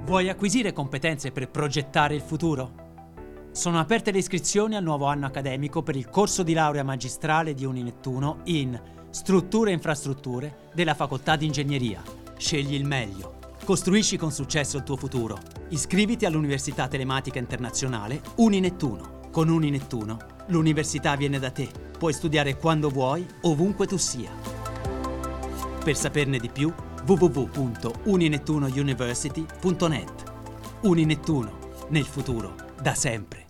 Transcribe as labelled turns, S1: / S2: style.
S1: Vuoi acquisire competenze per progettare il futuro? Sono aperte le iscrizioni al nuovo anno accademico per il corso di laurea magistrale di Uninettuno in Strutture e Infrastrutture della Facoltà di Ingegneria. Scegli il meglio. Costruisci con successo il tuo futuro. Iscriviti all'Università Telematica Internazionale Uninettuno. Con Uninettuno, l'università viene da te. Puoi studiare quando vuoi, ovunque tu sia. Per saperne di più, www.uninettunouniversity.net. Uninettuno, nel futuro, da sempre.